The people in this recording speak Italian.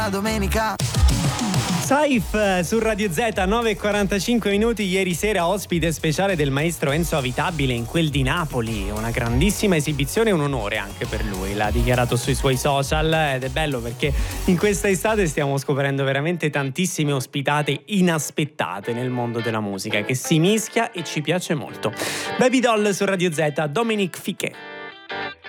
domenica. Saif su Radio Z, 9:45 minuti. Ieri sera ospite speciale del maestro Enzo Avitabile in quel di Napoli, una grandissima esibizione, un onore anche per lui, l'ha dichiarato sui suoi social, ed è bello perché in questa estate stiamo scoprendo veramente tantissime ospitate inaspettate nel mondo della musica, che si mischia e ci piace molto. Baby Doll su Radio Z, Dominic Fiquet.